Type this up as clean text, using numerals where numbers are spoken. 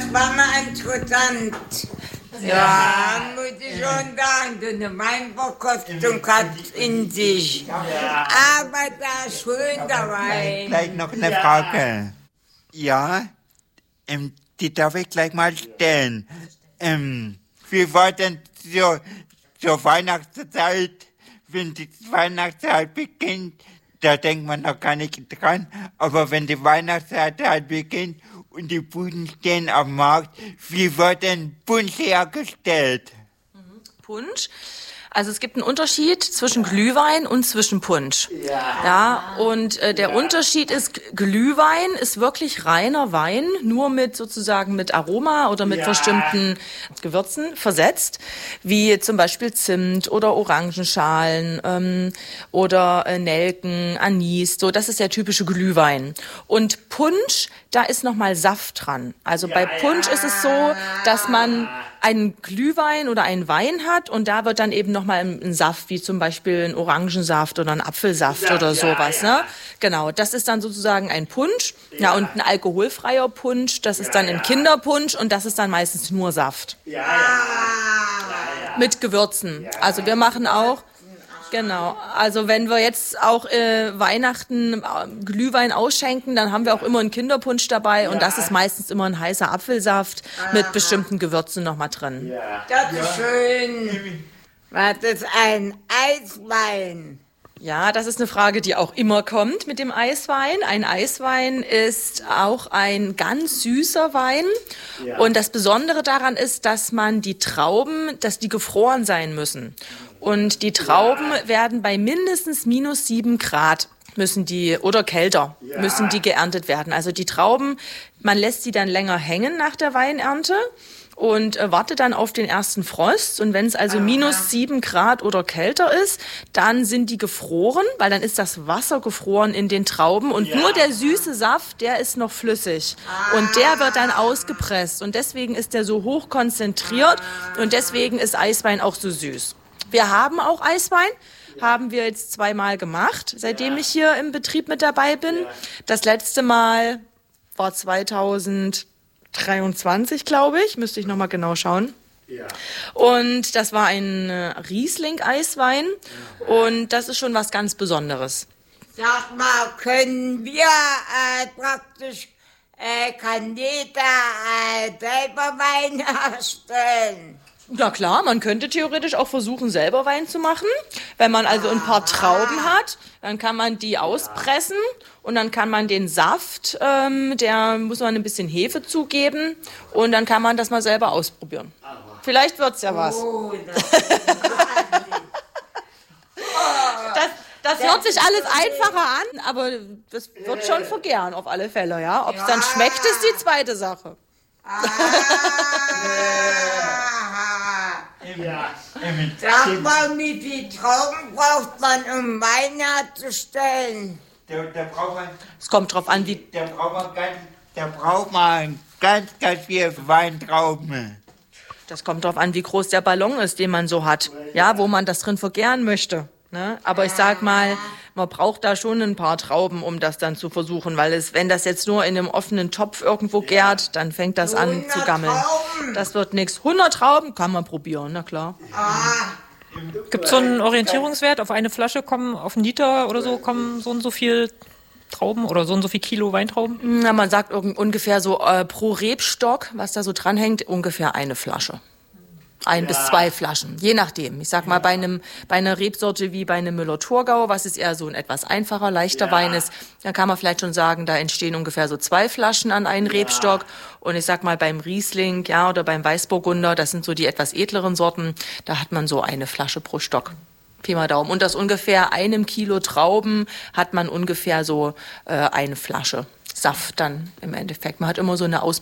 Das war mal interessant. Ja, muss ich schon sagen, so eine Weinverkostung hat in sich. Aber da ist schön dabei. Gleich noch eine Frage. Ja, die darf ich gleich mal stellen. Wie war denn zur Weihnachtszeit, wenn die Weihnachtszeit beginnt, da denkt man noch gar nicht dran, aber wenn die Weihnachtszeit halt beginnt und die Buden stehen am Markt, wie wird denn Punsch hergestellt? Punsch. Also es gibt einen Unterschied zwischen Glühwein und zwischen Punsch. Ja, und der Unterschied ist, Glühwein ist wirklich reiner Wein, nur mit sozusagen mit Aroma oder mit bestimmten Gewürzen versetzt, wie zum Beispiel Zimt oder Orangenschalen oder Nelken, Anis. So, das ist der typische Glühwein. Und Punsch, da ist nochmal Saft dran. Also bei Punsch ist es so, dass man einen Glühwein oder einen Wein hat und da wird dann eben nochmal ein Saft, wie zum Beispiel ein Orangensaft oder ein Apfelsaft oder sowas. Ne? Genau, das ist dann sozusagen ein Punsch. Ja, und ein alkoholfreier Punsch, das ist dann ein Kinderpunsch und das ist dann meistens nur Saft. Mit Gewürzen. Also wir machen auch... Genau, also wenn wir jetzt auch Weihnachten Glühwein ausschenken, dann haben wir auch immer einen Kinderpunsch dabei und das ist meistens immer ein heißer Apfelsaft mit bestimmten Gewürzen nochmal drin. Das ist schön. Was ist ein Eiswein? Ja, das ist eine Frage, die auch immer kommt mit dem Eiswein. Ein Eiswein ist auch ein ganz süßer Wein. Und das Besondere daran ist, dass man die Trauben, dass die gefroren sein müssen. Und die Trauben werden bei mindestens -7 Grad müssen die, oder kälter, müssen die geerntet werden. Also die Trauben, man lässt sie dann länger hängen nach der Weinernte und wartet dann auf den ersten Frost. Und wenn es also -7 Grad oder kälter ist, dann sind die gefroren, weil dann ist das Wasser gefroren in den Trauben und nur der süße Saft, der ist noch flüssig. Und der wird dann ausgepresst. Und deswegen ist der so hoch konzentriert und deswegen ist Eiswein auch so süß. Wir haben auch Eiswein, haben wir jetzt 2-mal gemacht, seitdem ich hier im Betrieb mit dabei bin. Das letzte Mal war 2023, glaube ich, müsste ich nochmal genau schauen. Und das war ein Riesling-Eiswein und das ist schon was ganz Besonderes. Sag mal, können wir praktisch, kann jeder selber Wein herstellen? Ja klar, man könnte theoretisch auch versuchen, selber Wein zu machen. Wenn man also ein paar Trauben hat, dann kann man die auspressen und dann kann man den Saft, der muss man ein bisschen Hefe zugeben und dann kann man das mal selber ausprobieren. Vielleicht wird's ja was. Oh, Das hört sich alles einfacher an, aber das wird schon vergären auf alle Fälle, ja. Ob es dann schmeckt, ist die zweite Sache. Sag mal, wie viel Trauben braucht man, um Wein herzustellen? Da braucht man, Es kommt drauf an, wie... da braucht man ganz viel Weintrauben. Das kommt drauf an, wie groß der Ballon ist, den man so hat. Ja, wo man das drin vergären möchte. Ne? Aber ich sag mal, man braucht da schon ein paar Trauben, um das dann zu versuchen, weil wenn das jetzt nur in einem offenen Topf irgendwo gärt, dann fängt das an zu gammeln. Trauben. Das wird nichts. 100 Trauben kann man probieren, na klar. Gibt es so einen Orientierungswert? Auf eine Flasche kommen, auf einen Liter oder so, kommen so und so viel Trauben oder so und so viel Kilo Weintrauben? Na, man sagt ungefähr so pro Rebstock, was da so dranhängt, ungefähr eine Flasche. 1 bis 2 Flaschen, je nachdem. Ich sag mal, bei einer Rebsorte wie bei einem Müller-Thurgau, was ist eher so ein etwas einfacher, leichter Wein ist, dann kann man vielleicht schon sagen, da entstehen ungefähr so 2 Flaschen an einen Rebstock. Und ich sag mal, beim Riesling, oder beim Weißburgunder, das sind so die etwas edleren Sorten, da hat man so eine Flasche pro Stock. Pi mal Daumen. Und aus ungefähr 1 Kilo Trauben hat man ungefähr so eine Flasche Saft dann im Endeffekt. Man hat immer so eine